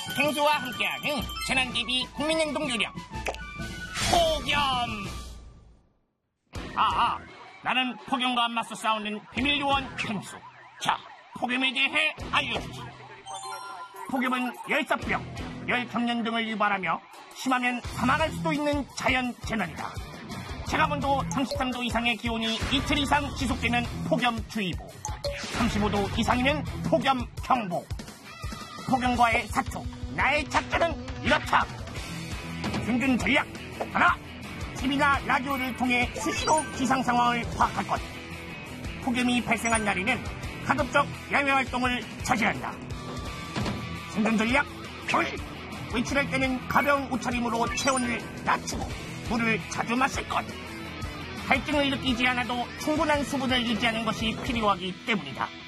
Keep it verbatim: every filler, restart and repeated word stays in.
생수와 함께하는 재난대비 국민행동 요령 폭염. 아아, 나는 폭염과 맞서 싸우는 비밀요원 펭수. 자, 폭염에 대해 알려주지. 폭염은 열사병, 열경련 등을 유발하며 심하면 사망할 수도 있는 자연재난이다. 체감온도 삼십삼 도 이상의 기온이 이틀 이상 지속되는 폭염주의보, 삼십오 도 이상이면 폭염경보. 폭염과의 사투, 나의 작전은 이렇다. 생존 전략 하나, 티비나 라디오를 통해 수시로 기상 상황을 파악할 것. 폭염이 발생한 날에는 가급적 야외 활동을 자제한다. 생존 전략 둘, 외출할 때는 가벼운 옷차림으로 체온을 낮추고 물을 자주 마실 것. 갈증을 느끼지 않아도 충분한 수분을 유지하는 것이 필요하기 때문이다.